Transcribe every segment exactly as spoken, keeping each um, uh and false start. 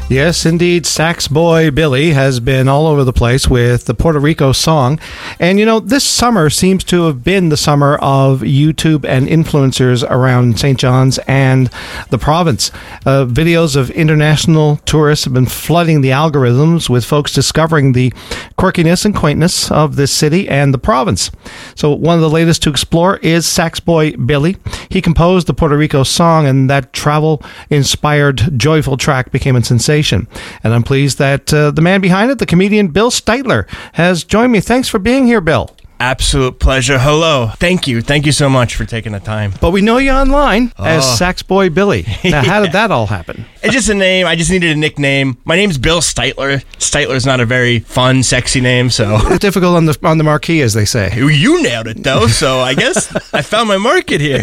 Yes, indeed. Sax Boy Billy has been all over the place with the Puerto Rico song. And, you know, this summer seems to have been the summer of YouTube and influencers around Saint John's and the province. Uh, videos of international tourists have been flooding the algorithms with folks discovering the quirkiness and quaintness of this city and the province. So one of the latest to explore is Sax Boy Billy. He composed the Puerto Rico song, and that travel-inspired, joyful track became a sensation. And I'm pleased that uh, the man behind it, the comedian Bill Steitler, has joined me. Thanks for being here, Bill. Absolute pleasure. Hello. Thank you. Thank you so much for taking the time. But we know you online oh. as Sax Boy Billy. Now, how yeah. did that all happen? It's just a name. I just needed a nickname. My name's Bill Steitler. Steitler's not a very fun, sexy name, so... It's difficult on the on the marquee, as they say. You nailed it, though, so I guess I found my market here.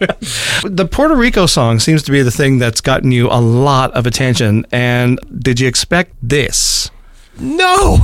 The Puerto Rico song seems to be the thing that's gotten you a lot of attention, and did you expect this? No!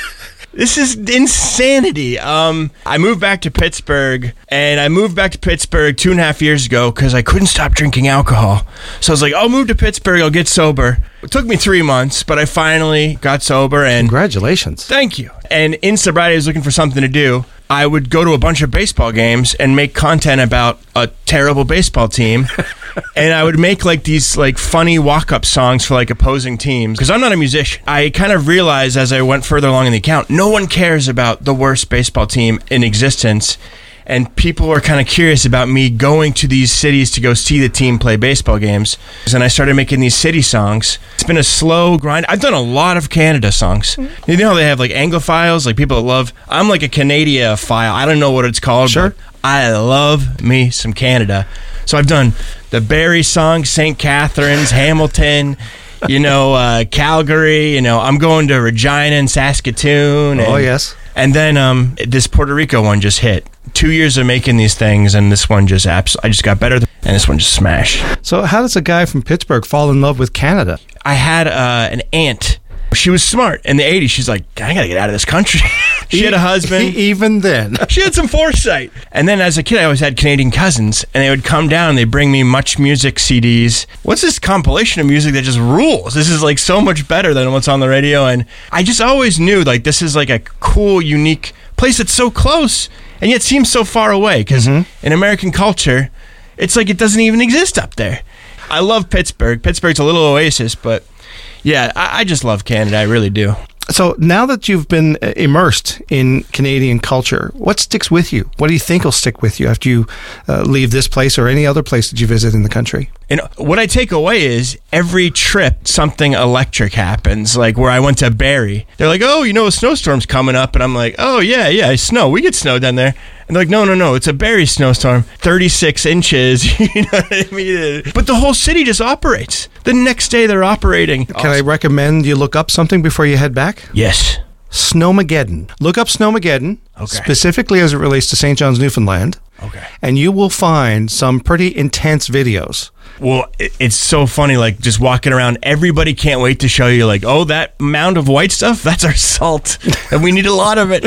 This is insanity. Um, I moved back to Pittsburgh, and I moved back to Pittsburgh two and a half years ago because I couldn't stop drinking alcohol. So I was like, I'll move to Pittsburgh, I'll get sober. It took me three months, but I finally got sober. And congratulations. Thank you. And in sobriety, I was looking for something to do. I would go to a bunch of baseball games and make content about a terrible baseball team. And I would make like these like funny walk-up songs for like opposing teams. Because I'm not a musician. I kind of realized as I went further along in the account, no one cares about the worst baseball team in existence. And people are kind of curious about me going to these cities to go see the team play baseball games. And I started making these city songs. It's been a slow grind. I've done a lot of Canada songs. You know how they have like Anglophiles, like people that love... I'm like a Canada-phile. I don't know what it's called, sure. but I love me some Canada. So I've done the Barrie song, Saint Catharines, Hamilton, you know, uh, Calgary. You know, I'm going to Regina and Saskatoon. And, oh, yes. And then um, this Puerto Rico one just hit. Two years of making these things, and this one just abs- I just got better, and this one just smashed. So how does a guy from Pittsburgh fall in love with Canada? I had uh, an aunt. She was smart. In the eighties, she's like, I gotta get out of this country. She had a husband. Even then. She had some foresight. And then as a kid, I always had Canadian cousins, and they would come down and they'd bring me Much Music C Ds. What's this compilation of music that just rules? This is like so much better than what's on the radio. And I just always knew like this is like a cool, unique place that's so close and yet seems so far away. Because mm-hmm. in American culture, it's like it doesn't even exist up there. I love Pittsburgh. Pittsburgh's a little oasis, but yeah, I, I just love Canada. I really do. So now that you've been immersed in Canadian culture, what sticks with you? What do you think will stick with you after you uh, leave this place or any other place that you visit in the country? And what I take away is every trip, something electric happens. Like where I went to Barrie, they're like, oh, you know, a snowstorm's coming up. And I'm like, oh, yeah, yeah, snow. We get snow down there. And they're like, no, no, no, it's a Barrie snowstorm, thirty-six inches. You know what I mean? But the whole city just operates. The next day they're operating. Can awesome. I recommend you look up something before you head back? Yes. Snowmageddon. Look up Snowmageddon, okay. specifically as it relates to Saint John's, Newfoundland. Okay. And you will find some pretty intense videos. Well, it's so funny, like, just walking around, everybody can't wait to show you, like, oh, that mound of white stuff, that's our salt, and we need a lot of it.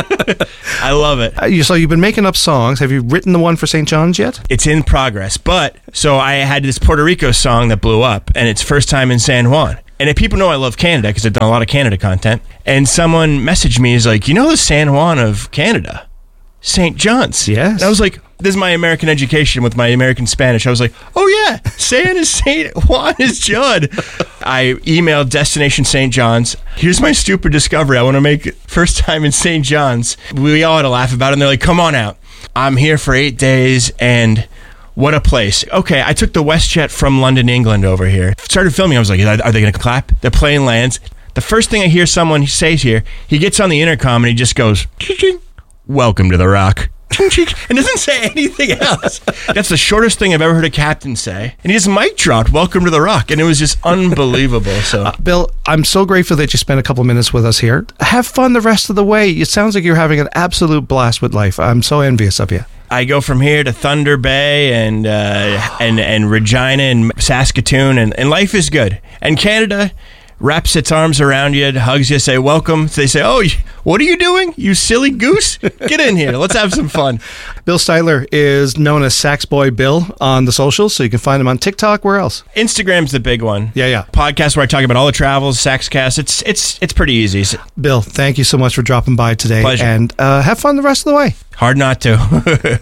I love it. Uh, you, so you've been making up songs. Have you written the one for Saint John's yet? It's in progress, but, so I had this Puerto Rico song that blew up, and it's first time in San Juan. And if people know I love Canada, because I've done a lot of Canada content, and someone messaged me, is like, you know the San Juan of Canada? Saint John's. Yes. And I was like, this is my American education with my American Spanish. I was like, oh yeah, San is Saint Juan is Judd. I emailed Destination Saint John's. Here's my stupid discovery. I want to make it first time in Saint John's. We all had to laugh about it, and they're like, come on out. I'm here for eight days, and what a place. Okay, I took the WestJet from London, England over here. Started filming. I was like, are they going to clap? The plane lands. The first thing I hear someone say here, he gets on the intercom and he just goes, ching, welcome to the Rock. And doesn't say anything else. That's the shortest thing I've ever heard a captain say. And he just mic dropped, welcome to the Rock. And it was just unbelievable. So, uh, Bill, I'm so grateful that you spent a couple minutes with us here. Have fun the rest of the way. It sounds like you're having an absolute blast with life. I'm so envious of you. I go from here to Thunder Bay and uh, and and Regina and Saskatoon, and, and life is good. And Canada wraps its arms around you, hugs you, say welcome. They say, oh, what are you doing? You silly goose? Get in here. Let's have some fun. Bill Styler is known as Sax Boy Bill on the socials, so you can find him on TikTok. Where else? Instagram's the big one. Yeah, yeah. Podcast where I talk about all the travels, Saxcast. It's it's it's pretty easy. Bill, thank you so much for dropping by today. Pleasure. And uh, have fun the rest of the way. Hard not to.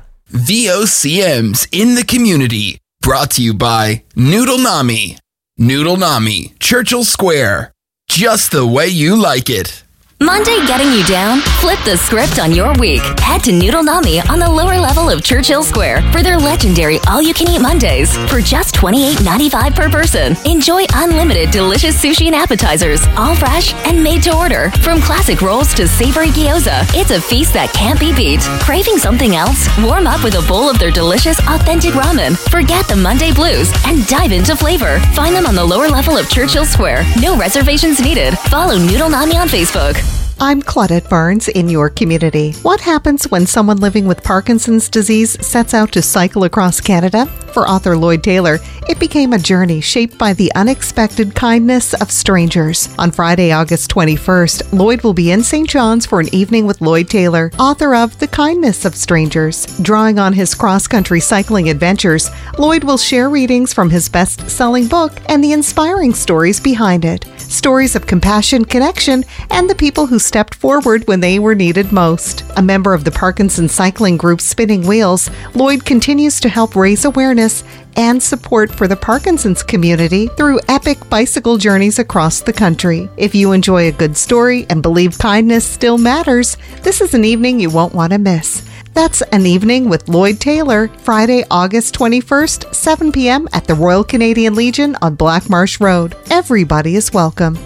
V O C Ms in the community. Brought to you by Noodle Nami. Noodle Nami, Churchill Square. Just the way you like it. Monday getting you down? Flip the script on your week. Head to Noodle Nami on the lower level of Churchill Square for their legendary all-you-can-eat Mondays for just twenty-eight ninety-five per person. Enjoy unlimited delicious sushi and appetizers, all fresh and made to order. From classic rolls to savory gyoza, it's a feast that can't be beat. Craving something else? Warm up with a bowl of their delicious, authentic ramen. Forget the Monday blues and dive into flavor. Find them on the lower level of Churchill Square. No reservations needed. Follow Noodle Nami on Facebook. I'm Claudette Barnes in your community. What happens when someone living with Parkinson's disease sets out to cycle across Canada? For author Lloyd Taylor, it became a journey shaped by the unexpected kindness of strangers. On Friday, August twenty-first, Lloyd will be in Saint John's for an evening with Lloyd Taylor, author of The Kindness of Strangers. Drawing on his cross-country cycling adventures, Lloyd will share readings from his best-selling book and the inspiring stories behind it. Stories of compassion, connection, and the people who stepped forward when they were needed most. A member of the Parkinson cycling group Spinning Wheels, Lloyd continues to help raise awareness and support for the Parkinson's community through epic bicycle journeys across the country. If you enjoy a good story and believe kindness still matters, this is an evening you won't want to miss. That's An Evening with Lloyd Taylor, Friday, August twenty-first, seven p.m. at the Royal Canadian Legion on Black Marsh Road. Everybody is welcome.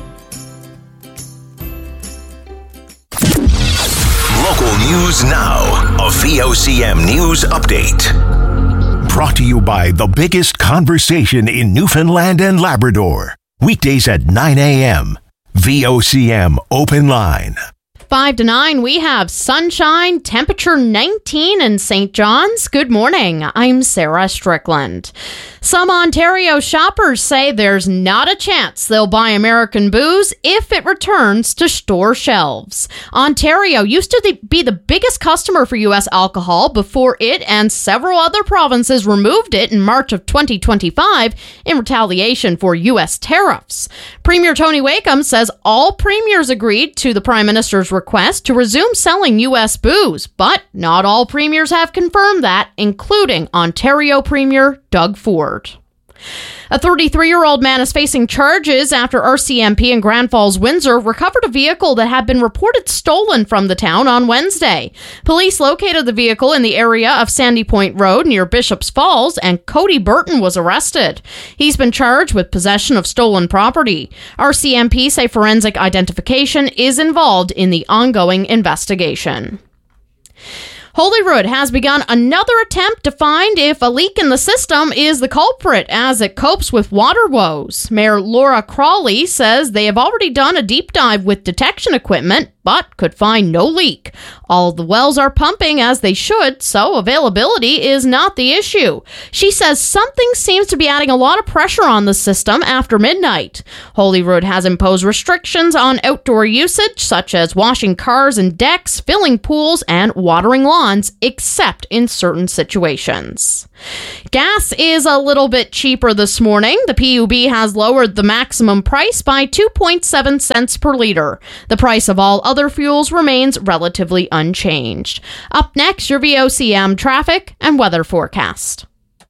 Local news now. A V O C M News Update. Brought to you by the biggest conversation in Newfoundland and Labrador. Weekdays at nine a.m. V O C M Open Line. five to nine, we have sunshine, temperature nineteen in Saint John's. Good morning. I'm Sarah Strickland. Some Ontario shoppers say there's not a chance they'll buy American booze if it returns to store shelves. Ontario used to be the biggest customer for U S alcohol before it and several other provinces removed it in March of twenty twenty-five in retaliation for U S tariffs. Premier Tony Wakeham says all premiers agreed to the Prime Minister's request to resume selling U S booze, but not all premiers have confirmed that, including Ontario Premier Doug Ford. A thirty-three-year-old man is facing charges after R C M P in Grand Falls, Windsor recovered a vehicle that had been reported stolen from the town on Wednesday. Police located the vehicle in the area of Sandy Point Road near Bishop's Falls, and Cody Burton was arrested. He's been charged with possession of stolen property. R C M P say forensic identification is involved in the ongoing investigation. Holyrood has begun another attempt to find if a leak in the system is the culprit as it copes with water woes. Mayor Laura Crawley says they have already done a deep dive with detection equipment, but could find no leak. All of the wells are pumping as they should, so availability is not the issue. She says something seems to be adding a lot of pressure on the system after midnight. Holyrood has imposed restrictions on outdoor usage, such as washing cars and decks, filling pools, and watering lawns, except in certain situations. Gas is a little bit cheaper this morning. The P U B has lowered the maximum price by two point seven cents per liter. The price of all other fuels remains relatively unchanged. Up next, your V O C M traffic and weather forecast.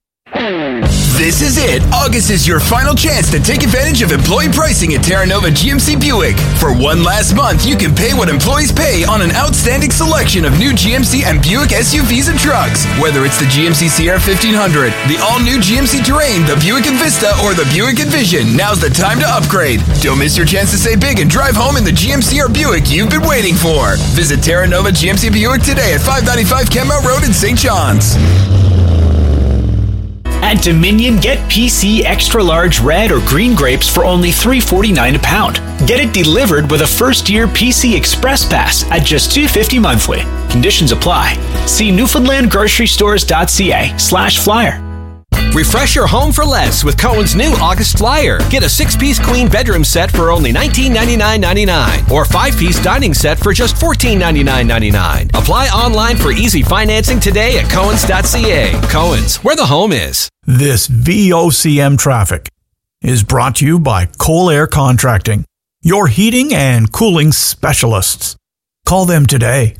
This is it. August is your final chance to take advantage of employee pricing at Terra Nova G M C Buick. For one last month, you can pay what employees pay on an outstanding selection of new G M C and Buick S U Vs and trucks. Whether it's the G M C Sierra fifteen hundred, the all-new G M C Terrain, the Buick Envista, or the Buick Envision, now's the time to upgrade. Don't miss your chance to save big and drive home in the G M C or Buick you've been waiting for. Visit Terra Nova G M C Buick today at five ninety-five Kenmount Road in Saint John's. At Dominion, get P C Extra Large Red or Green Grapes for only three forty-nine a pound. Get it delivered with a first-year P C Express Pass at just two fifty monthly. Conditions apply. See newfoundland grocery stores dot c a slash flyer. Refresh your home for less with Cohen's new August flyer. Get a six-piece queen bedroom set for only nineteen ninety-nine ninety-nine or five-piece dining set for just fourteen ninety-nine ninety-nine. Apply online for easy financing today at cohens dot c a. Cohen's, where the home is. This V O C M traffic is brought to you by Coal Air Contracting, your heating and cooling specialists. Call them today.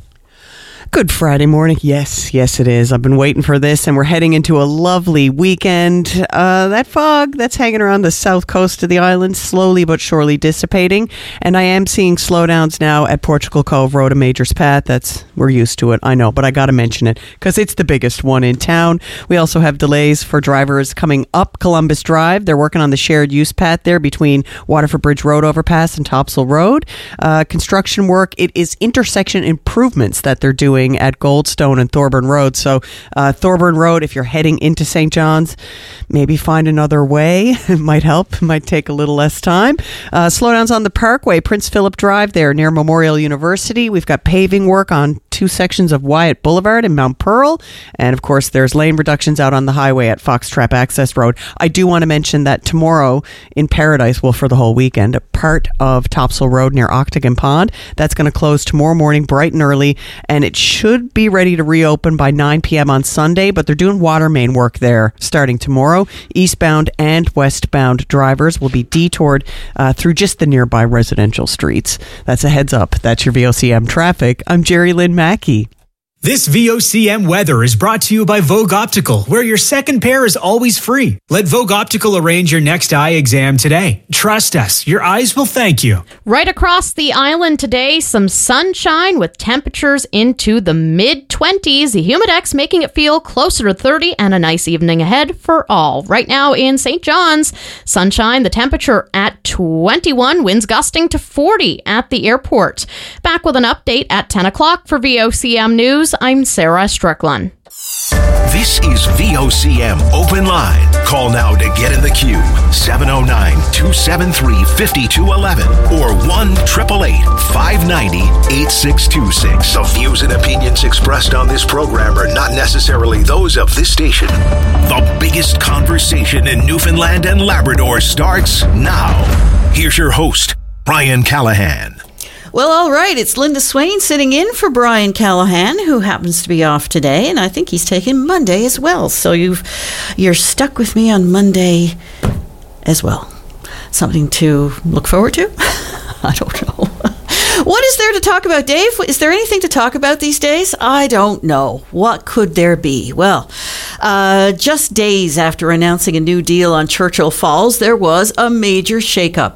Good Friday morning. Yes, yes, it is. I've been waiting for this, and we're heading into a lovely weekend. Uh, that fog that's hanging around the south coast of the island, slowly but surely dissipating. And I am seeing slowdowns now at Portugal Cove Road and Majors Path. That's, we're used to it, I know, but I got to mention it because it's the biggest one in town. We also have delays for drivers coming up Columbus Drive. They're working on the shared use path there between Waterford Bridge Road overpass and Topsail Road. Uh, construction work, it is intersection improvements that they're doing at Goldstone and Thorburn Road. So uh, Thorburn Road, if you're heading into Saint John's, maybe find another way. It might help. It might take a little less time. Uh, slowdowns on the Parkway, Prince Philip Drive there near Memorial University. We've got paving work on two sections of Wyatt Boulevard in Mount Pearl. And of course, there's lane reductions out on the highway at Foxtrap Access Road. I do want to mention that tomorrow in Paradise, well, for the whole weekend, a part of Topsail Road near Octagon Pond, that's going to close tomorrow morning bright and early, and it should be ready to reopen by nine p.m. on Sunday, but they're doing water main work there starting tomorrow. Eastbound and westbound drivers will be detoured uh, through just the nearby residential streets. That's a heads up. That's your V O C M traffic. I'm Jerry Lynn Mackey. This V O C M weather is brought to you by Vogue Optical, where your second pair is always free. Let Vogue Optical arrange your next eye exam today. Trust us, your eyes will thank you. Right across the island today, some sunshine with temperatures into the mid twenties. The Humidex making it feel closer to thirty and a nice evening ahead for all. Right now in Saint John's, sunshine, the temperature at twenty-one, winds gusting to forty at the airport. Back with an update at ten o'clock for V O C M News. I'm Sarah Strickland. This is V O C M Open Line. Call now to get in the queue. seven oh nine, two seven three, five two one one or one eight eight eight, five nine zero, eight six two six. The views and opinions expressed on this program are not necessarily those of this station. The biggest conversation in Newfoundland and Labrador starts now. Here's your host, Brian Callahan. Well, all right. It's Linda Swain sitting in for Brian Callahan, who happens to be off today, and I think he's taking Monday as well. So you've you're stuck with me on Monday as well. Something to look forward to? I don't know. What is there to talk about, Dave? Is there anything to talk about these days? I don't know. What could there be? Well, uh, just days after announcing a new deal on Churchill Falls, there was a major shakeup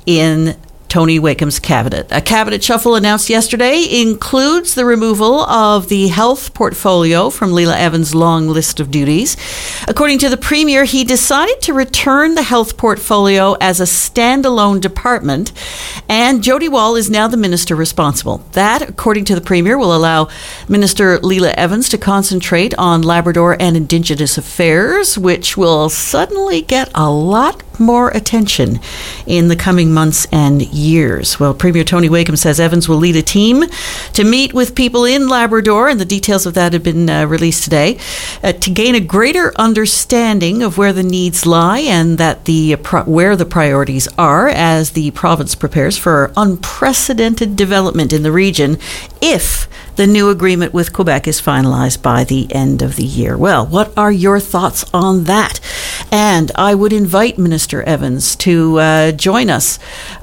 in Tony Wakeham's cabinet. A cabinet shuffle announced yesterday includes the removal of the health portfolio from Leila Evans' long list of duties. According to the Premier, he decided to return the health portfolio as a standalone department, and Jody Wall is now the minister responsible. That, according to the Premier, will allow Minister Leila Evans to concentrate on Labrador and Indigenous affairs, which will suddenly get a lot more attention in the coming months and years. Well, Premier Tony Wakeham says Evans will lead a team to meet with people in Labrador, and the details of that have been uh, released today, uh, to gain a greater understanding of where the needs lie and that the uh, pro- where the priorities are as the province prepares for unprecedented development in the region if the new agreement with Quebec is finalized by the end of the year. Well, what are your thoughts on that? And I would invite Minister Evans to uh, join us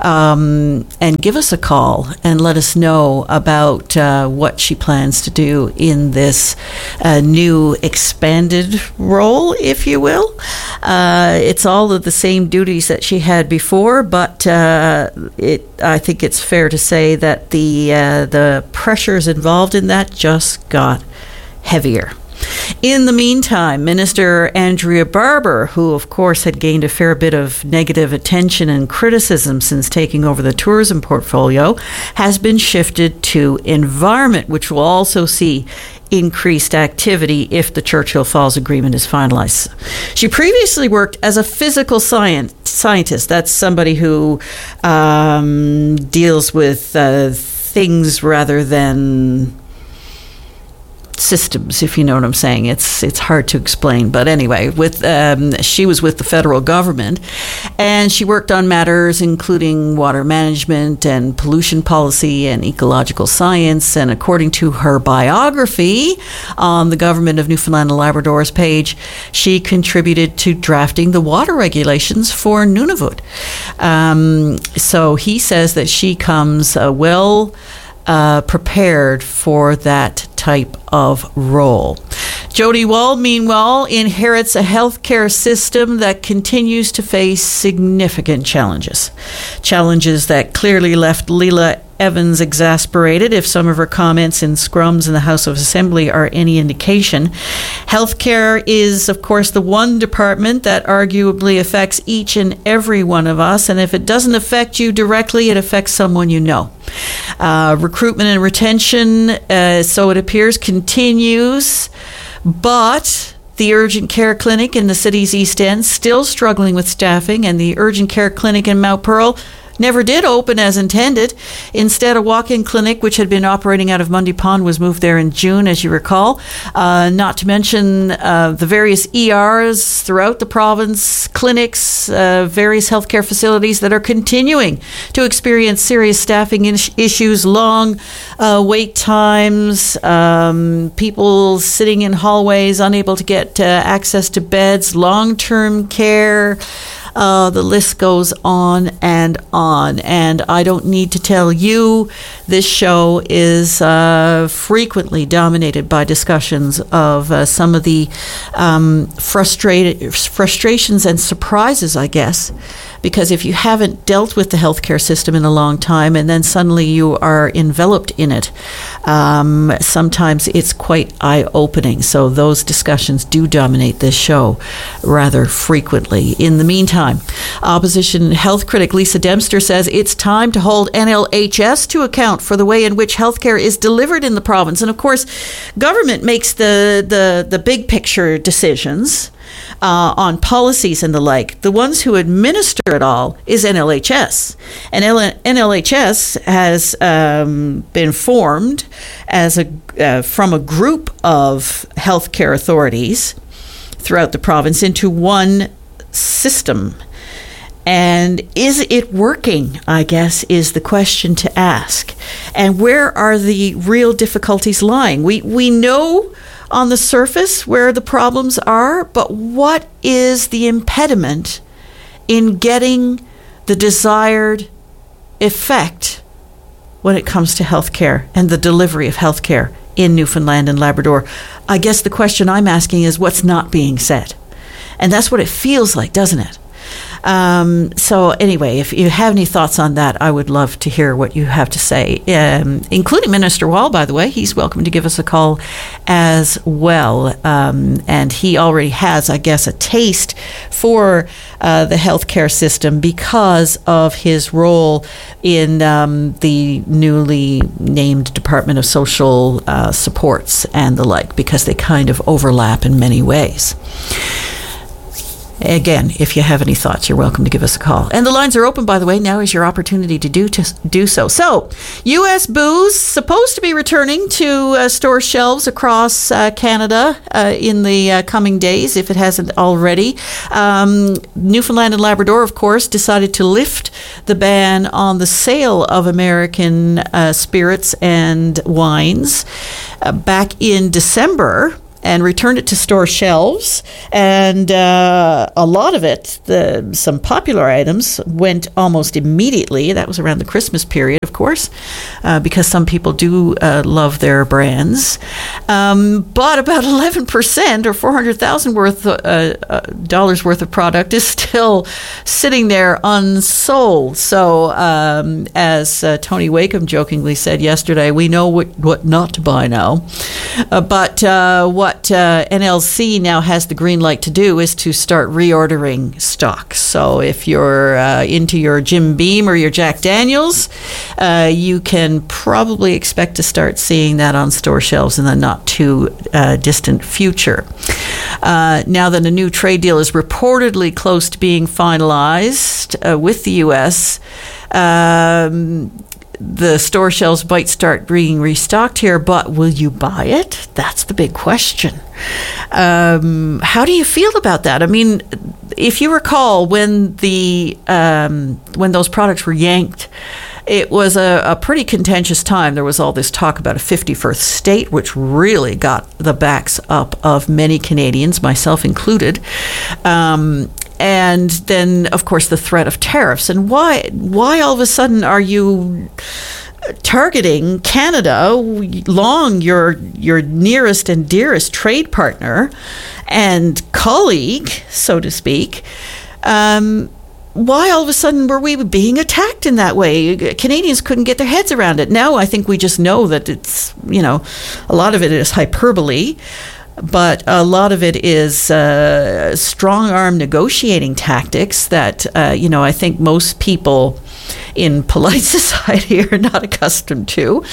um, and give us a call and let us know about uh, what she plans to do in this uh, new expanded role, if you will. Uh, it's all of the same duties that she had before, but uh, it, I think it's fair to say that the uh, the pressures involved in that just got heavier. In the meantime, Minister Andrea Barber, who of course had gained a fair bit of negative attention and criticism since taking over the tourism portfolio, has been shifted to environment, which will also see increased activity if the Churchill Falls Agreement is finalized. She previously worked as a physical science, scientist. That's somebody who um, deals with uh, things rather than systems, if you know what I'm saying. It's it's hard to explain, but anyway, with um, she was with the federal government, and she worked on matters including water management and pollution policy and ecological science. And according to her biography on the Government of Newfoundland and Labrador's page, she contributed to drafting the water regulations for Nunavut. Um, so he says that she comes uh, well Uh, prepared for that type of role. Jody Wald, meanwhile, inherits a healthcare system that continues to face significant challenges. Challenges that clearly left Leela Evans exasperated, if some of her comments in scrums in the House of Assembly are any indication. Healthcare is, of course, the one department that arguably affects each and every one of us, and if it doesn't affect you directly, it affects someone you know. Uh, recruitment and retention, uh, so it appears, continues, but the urgent care clinic in the city's East End still struggling with staffing, and the urgent care clinic in Mount Pearl never did open as intended. Instead, a walk-in clinic, which had been operating out of Mundy Pond, was moved there in June, as you recall. Uh, not to mention uh, the various E Rs throughout the province, clinics, uh, various healthcare facilities that are continuing to experience serious staffing is- issues, long uh, wait times, um, people sitting in hallways unable to get uh, access to beds, long-term care. Uh, the list goes on and on. And I don't need to tell you, this show is uh, frequently dominated by discussions of uh, some of the um, frustrated frustrations and surprises, I guess. Because if you haven't dealt with the healthcare system in a long time and then suddenly you are enveloped in it, um, sometimes it's quite eye-opening. So those discussions do dominate this show rather frequently. In the meantime, opposition health critic Lisa Dempster says it's time to hold N L H S to account for the way in which healthcare is delivered in the province. And of course, government makes the, the, the big picture decisions Uh, on policies and the like. The ones who administer it all is N L H S. And N L H S has um, been formed as a uh, from a group of healthcare authorities throughout the province into one system. And is it working, I guess, is the question to ask. And where are the real difficulties lying? We we know on the surface where the problems are, but what is the impediment in getting the desired effect when it comes to healthcare and the delivery of healthcare in Newfoundland and Labrador? I guess the question I'm asking is what's not being said. And that's what it feels like, doesn't it? Um, so anyway, if you have any thoughts on that, I would love to hear what you have to say, um, including Minister Wall, by the way. He's welcome to give us a call as well. Um, and he already has, I guess, a taste for uh, the healthcare system because of his role in um, the newly named Department of Social uh, Supports and the like, because they kind of overlap in many ways. Again, if you have any thoughts, you're welcome to give us a call. And the lines are open, by the way. Now is your opportunity to do to do so. So, U S booze supposed to be returning to uh, store shelves across uh, Canada uh, in the uh, coming days, if it hasn't already. Um, Newfoundland and Labrador, of course, decided to lift the ban on the sale of American uh, spirits and wines uh, back in December, and returned it to store shelves. And uh, a lot of it, the, some popular items, went almost immediately. That was around the Christmas period, of course, uh, because some people do uh, love their brands. Um, but about eleven percent, or four hundred thousand worth, uh, uh, dollars worth of product is still sitting there unsold. So um, as uh, Tony Wakeham jokingly said yesterday, we know what, what not to buy now. Uh, but uh, what What uh, N L C now has the green light to do is to start reordering stock. So if you're uh, into your Jim Beam or your Jack Daniels, uh, you can probably expect to start seeing that on store shelves in the not too uh, distant future. Uh, now that a new trade deal is reportedly close to being finalized uh, with the U S, um, the store shelves might start being restocked here, but will you buy it? That's the big question. Um, how do you feel about that? I mean, if you recall when the um, when those products were yanked, it was a, a pretty contentious time. There was all this talk about a fifty-first state, which really got the backs up of many Canadians, myself included. Um, and then, of course, the threat of tariffs. And why, why all of a sudden are you targeting Canada, long your your nearest and dearest trade partner and colleague, so to speak? Um, why all of a sudden were we being attacked in that way? Canadians couldn't get their heads around it. Now I think we just know that it's, you know, a lot of it is hyperbole. But a lot of it is uh, strong-arm negotiating tactics that, uh, you know, I think most people in polite society are not accustomed to.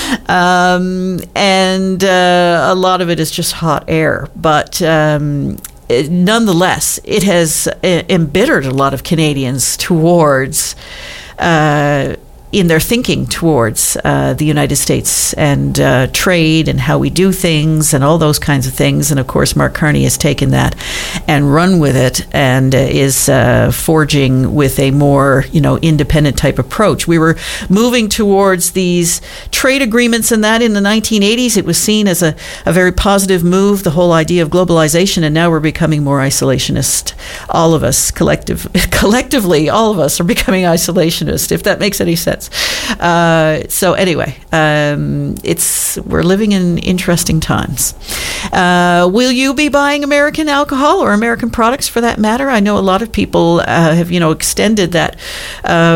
Um, and uh, a lot of it is just hot air. But um, it, nonetheless, it has uh, embittered a lot of Canadians towards uh in their thinking towards uh, the United States and uh, trade and how we do things and all those kinds of things. And of course, Mark Carney has taken that and run with it and uh, is uh, forging with a more, you know, independent type approach. We were moving towards these trade agreements and that in the nineteen eighties. It was seen as a, a very positive move, the whole idea of globalization. And now we're becoming more isolationist. All of us, collective, collectively, all of us are becoming isolationist, if that makes any sense. Uh, so anyway, um, it's we're living in interesting times. Uh, will you be buying American alcohol or American products for that matter? I know a lot of people uh, have, you know, extended that uh,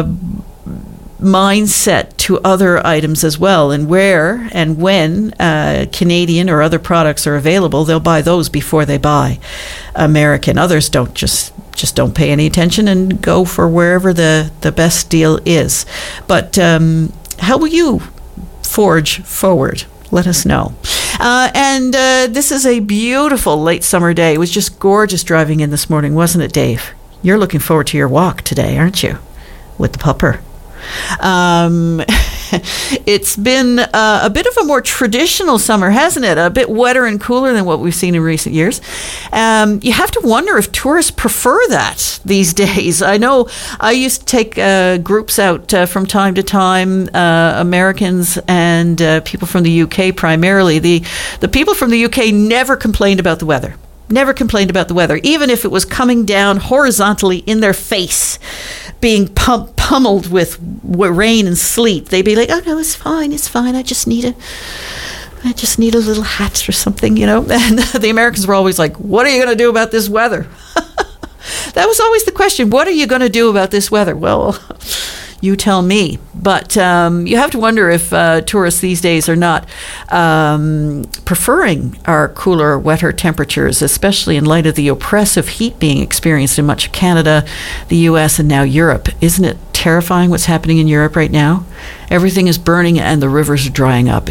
mindset to other items as well. And where and when uh, Canadian or other products are available, they'll buy those before they buy American. Others don't just just don't pay any attention and go for wherever the, the best deal is. But um, how will you forge forward? Let us know. Uh, and uh, this is a beautiful late summer day. It was just gorgeous driving in this morning, wasn't it, Dave? You're looking forward to your walk today, aren't you? With the pupper. Um, it's been uh, a bit of a more traditional summer, hasn't it? A bit wetter and cooler than what we've seen in recent years. Um, you have to wonder if tourists prefer that these days. I know I used to take uh, groups out uh, from time to time, uh, Americans and uh, people from the U K primarily. The, the people from the U K never complained about the weather. Never complained about the weather, even if it was coming down horizontally in their face, being pump, pummeled with rain and sleet. They'd be like, "Oh no, it's fine, it's fine. I just need a, I just need a little hat or something, you know." And the Americans were always like, "What are you going to do about this weather?" That was always the question. What are you going to do about this weather? Well, you tell me. But um, you have to wonder if uh, tourists these days are not um, preferring our cooler, wetter temperatures, especially in light of the oppressive heat being experienced in much of Canada, the U S, and now Europe. Isn't it terrifying what's happening in Europe right now? Everything is burning and the rivers are drying up.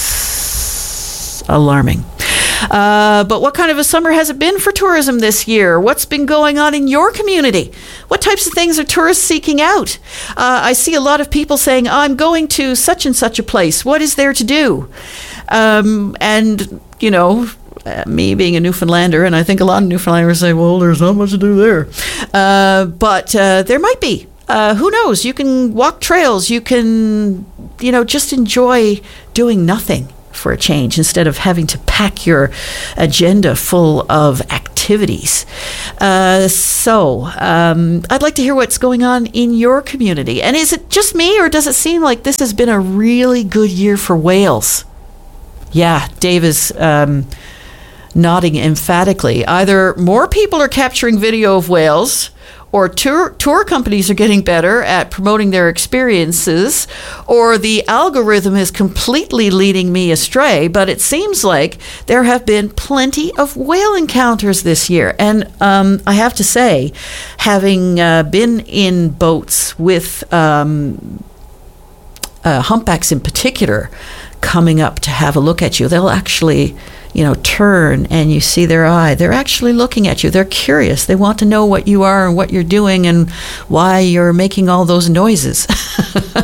It's alarming. Uh, but what kind of a summer has it been for tourism this year? What's been going on in your community? What types of things are tourists seeking out? Uh, I see a lot of people saying, I'm going to such and such a place. What is there to do? Um, and, you know, uh, me being a Newfoundlander, and I think a lot of Newfoundlanders say, well, there's not much to do there. Uh, but uh, there might be. Uh, who knows? You can walk trails. You can, you know, just enjoy doing nothing for a change instead of having to pack your agenda full of activities. Uh, so um, I'd like to hear what's going on in your community. And is it just me, or does it seem like this has been a really good year for whales? Yeah, Dave is um, nodding emphatically. Either more people are capturing video of whales, or tour, tour companies are getting better at promoting their experiences, or the algorithm is completely leading me astray. But it seems like there have been plenty of whale encounters this year. And um, I have to say, having uh, been in boats with um, uh, humpbacks in particular coming up to have a look at you, they'll actually, you know, turn and you see their eye. They're actually looking at you. They're curious. They want to know what you are and what you're doing and why you're making all those noises.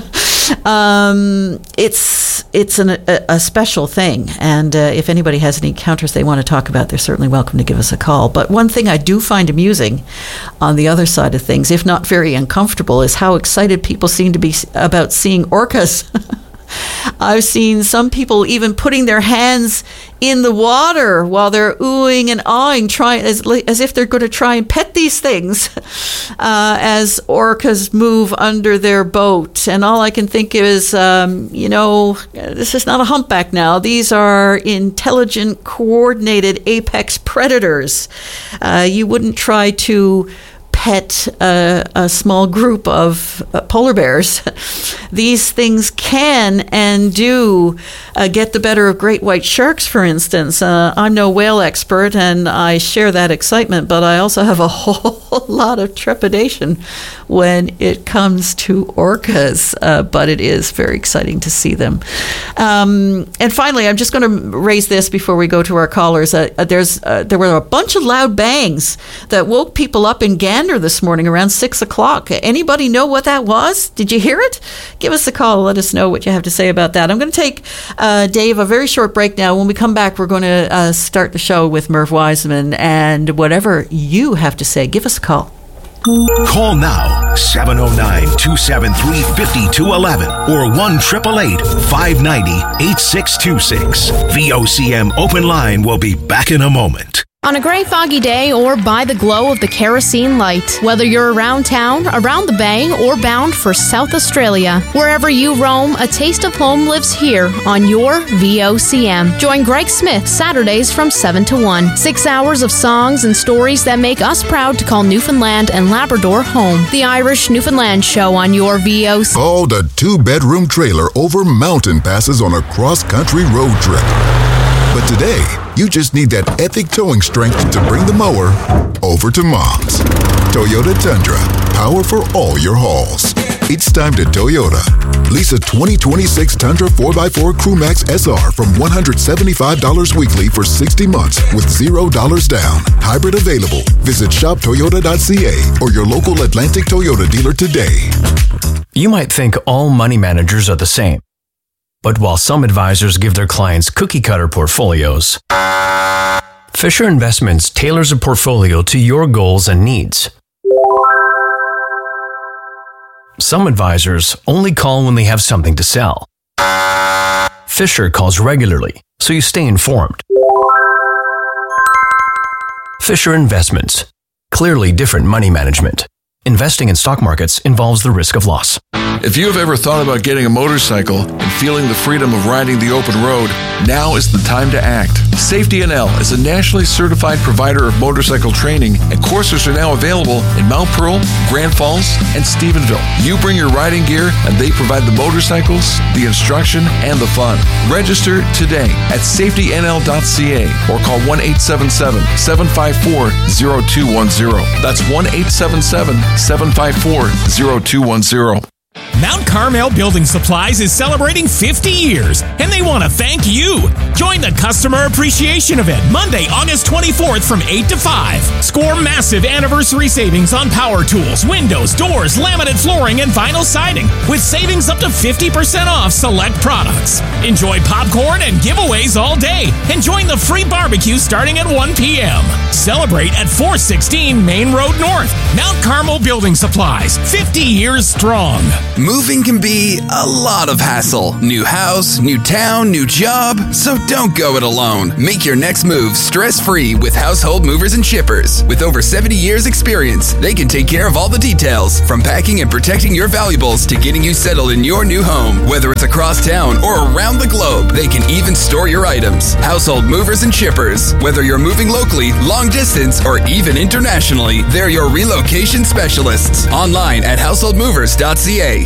Um, it's it's an, a, a special thing, and uh, if anybody has any encounters they want to talk about, they're certainly welcome to give us a call. But one thing I do find amusing on the other side of things, if not very uncomfortable, is how excited people seem to be about seeing orcas. I've seen some people even putting their hands in the water while they're oohing and awing, trying as as if they're going to try and pet these things uh, as orcas move under their boat. And all I can think is, um, you know, this is not a humpback now. These are intelligent, coordinated apex predators. Uh, you wouldn't try to pet uh, a small group of uh, polar bears. These things can and do uh, get the better of great white sharks, for instance. Uh, I'm no whale expert, and I share that excitement, but I also have a whole lot of trepidation when it comes to orcas, uh, but it is very exciting to see them. Um, and finally, I'm just going to raise this before we go to our callers. Uh, there's uh, There were a bunch of loud bangs that woke people up in Gander this morning around six o'clock. Anybody know what that was? Did you hear it? Give us a call. Let us know what you have to say about that. I'm going to take, uh, Dave, a very short break now. When we come back, we're going to uh, start the show with Merv Wiseman, and whatever you have to say, give us a call. Call now, seven oh nine, two seven three, five two one one or one eight eight eight, five nine zero, eight six two six. V O C M Open Line will be back in a moment. On a gray, foggy day or by the glow of the kerosene light, whether you're around town, around the bay, or bound for South Australia, wherever you roam, a taste of home lives here on your V O C M. Join Greg Smith Saturdays from seven to one. Six hours of songs and stories that make us proud to call Newfoundland and Labrador home. The Irish Newfoundland Show on your V O C M. Called a two-bedroom trailer over mountain passes on a cross-country road trip. But today, you just need that epic towing strength to bring the mower over to Mom's. Toyota Tundra, power for all your hauls. It's time to Toyota. Lease a twenty twenty-six Tundra four by four CrewMax S R from one hundred seventy-five dollars weekly for sixty months with zero dollars down. Hybrid available. Visit shop toyota dot c a or your local Atlantic Toyota dealer today. You might think all money managers are the same. But while some advisors give their clients cookie-cutter portfolios, Fisher Investments tailors a portfolio to your goals and needs. Some advisors only call when they have something to sell. Fisher calls regularly, so you stay informed. Fisher Investments. Clearly different money management. Investing in stock markets involves the risk of loss. If you have ever thought about getting a motorcycle and feeling the freedom of riding the open road, now is the time to act. Safety N L is a nationally certified provider of motorcycle training, and courses are now available in Mount Pearl, Grand Falls, and Stephenville. You bring your riding gear, and they provide the motorcycles, the instruction, and the fun. Register today at safety n l dot c a or call one eight seven seven, seven five four, zero two one zero. That's one eight seven seven, seven five four, zero two one zero. Mount Carmel Building Supplies is celebrating fifty years, and they want to thank you. Join the Customer Appreciation Event Monday, August twenty-fourth from eight to five. Score massive anniversary savings on power tools, windows, doors, laminate flooring, and vinyl siding, with savings up to fifty percent off select products. Enjoy popcorn and giveaways all day, and join the free barbecue starting at one p.m. Celebrate at four sixteen Main Road North. Mount Carmel Building Supplies, fifty years strong. Moving can be a lot of hassle. New house, new town, new job. So don't go it alone. Make your next move stress-free with Household Movers and Shippers. With over seventy years experience, they can take care of all the details, from packing and protecting your valuables to getting you settled in your new home. Whether it's across town or around the globe, they can even store your items. Household Movers and Shippers. Whether you're moving locally, long distance, or even internationally, they're your relocation specialists. Online at household movers dot c a.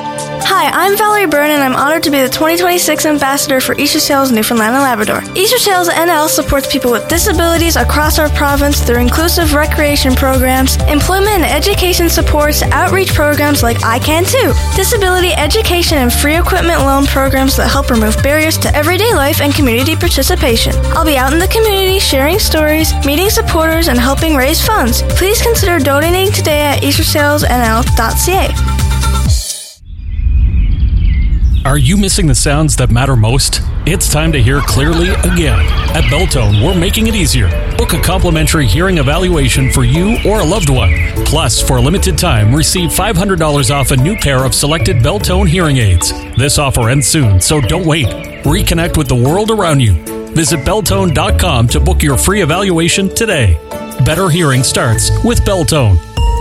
Hi, I'm Valerie Byrne, and I'm honored to be the twenty twenty-six Ambassador for Easter Sales Newfoundland and Labrador. Easter Sales N L supports people with disabilities across our province through inclusive recreation programs, employment and education supports, outreach programs like I Can Too, disability education and free equipment loan programs that help remove barriers to everyday life and community participation. I'll be out in the community sharing stories, meeting supporters, and helping raise funds. Please consider donating today at easter sales n l dot c a. Are you missing the sounds that matter most? It's time to hear clearly again. At Belltone, we're making it easier. Book a complimentary hearing evaluation for you or a loved one. Plus, for a limited time, receive five hundred dollars off a new pair of selected Belltone hearing aids. This offer ends soon, so don't wait. Reconnect with the world around you. Visit Belltone dot com to book your free evaluation today. Better hearing starts with Belltone.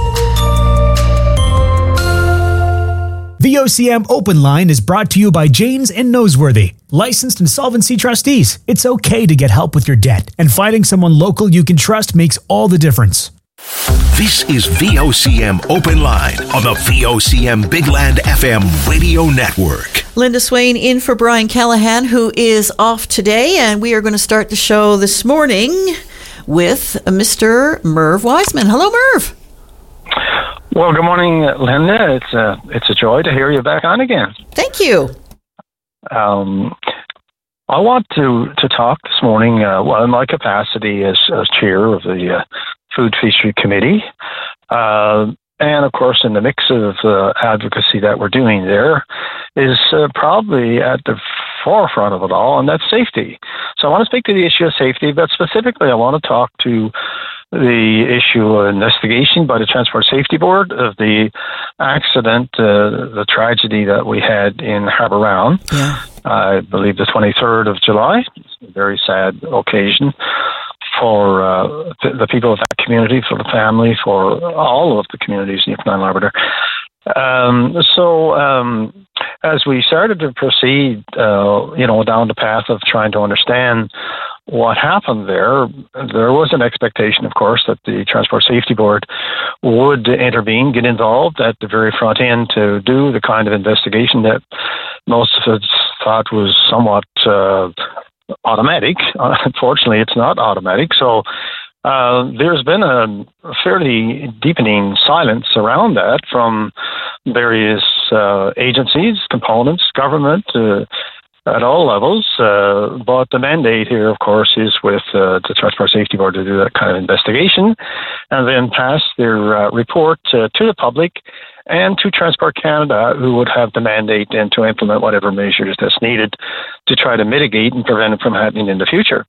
The O C M Open Line is brought to you by Janes and Noseworthy, licensed insolvency trustees. It's okay to get help with your debt, and finding someone local you can trust makes all the difference. This is V O C M Open Line on the V O C M Big Land F M radio network. Linda Swain in for Brian Callahan, who is off today, and we are going to start the show this morning with Mister Merv Wiseman. Hello, Merv. Well, good morning, Linda. It's a, it's a joy to hear you back on again. Thank you. Um, I want to, to talk this morning, uh, well, in my capacity as, as chair of the uh, Food Fishery Committee, uh, and of course in the mix of uh, advocacy that we're doing there, is uh, probably at the forefront of it all, and that's safety. So I want to speak to the issue of safety, but specifically I want to talk to the issue of investigation by the Transport Safety Board of the accident, uh, the tragedy that we had in Harbour Round. Yeah. I believe the twenty-third of July. It's a very sad occasion for uh, the people of that community, for the family, for all of the communities in Newfoundland and Labrador. Um, so um, as we started to proceed, uh, you know, down the path of trying to understand what happened there, there was an expectation, of course, that the Transport Safety Board would intervene, get involved at the very front end to do the kind of investigation that most of us thought was somewhat uh, automatic. Unfortunately, it's not automatic. So uh, there's been a fairly deepening silence around that from various uh, agencies, components, government, uh, at all levels, uh, but the mandate here, of course, is with uh, the Transport Safety Board to do that kind of investigation and then pass their uh, report uh, to the public and to Transport Canada, who would have the mandate then to implement whatever measures that's needed to try to mitigate and prevent it from happening in the future.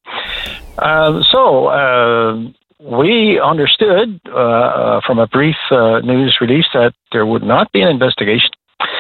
Uh, so, uh, we understood uh, from a brief uh, news release that there would not be an investigation.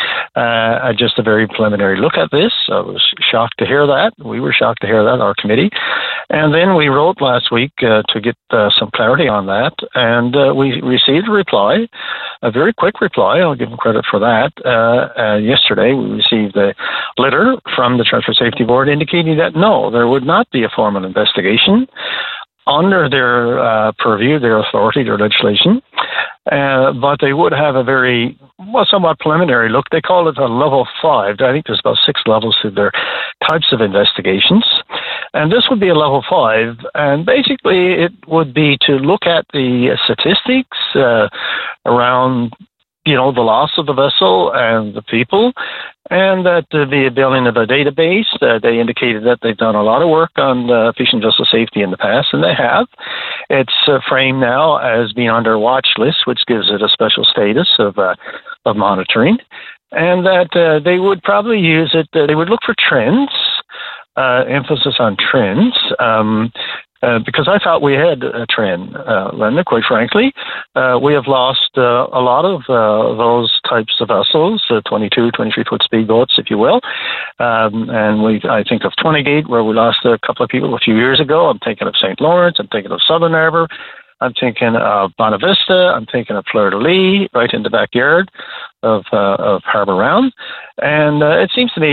Uh, just a very preliminary look at this. I was shocked to hear that. We were shocked to hear that, our committee. And then we wrote last week uh, to get uh, some clarity on that. And uh, we received a reply, a very quick reply. I'll give them credit for that. Uh, uh, yesterday, we received a letter from the Transport Safety Board indicating that no, there would not be a formal investigation under their uh, purview, their authority, their legislation. Uh, but they would have a very, well, somewhat preliminary look. They call it a level five. I think there's about six levels to their types of investigations. And this would be a level five. And basically it would be to look at the statistics uh, around, you know, the loss of the vessel and the people, and that uh, the building of a database. Uh, they indicated that they've done a lot of work on uh, fishing vessel safety in the past, and they have. It's uh, framed now as being under watch list, which gives it a special status of uh, of monitoring, and that uh, they would probably use it. Uh, they would look for trends, uh, emphasis on trends. Um, Uh, because I thought we had a trend, uh, Linda, quite frankly. Uh, we have lost uh, a lot of uh, those types of vessels, uh, twenty-two, twenty-three foot speedboats, if you will. Um, and we, I think of Twentygate, where we lost a couple of people a few years ago. I'm thinking of Saint Lawrence. I'm thinking of Southern Harbour. I'm thinking of Bonavista. I'm thinking of Fleur-de-Lis, right in the backyard of, uh, of Harbour Round. And uh, it seems to me